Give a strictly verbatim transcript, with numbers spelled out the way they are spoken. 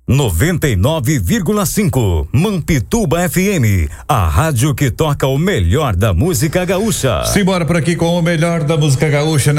noventa e nove vírgula cinco. Mampituba F M, a rádio que toca o melhor da música gaúcha. Simbora por aqui com o melhor da música gaúcha.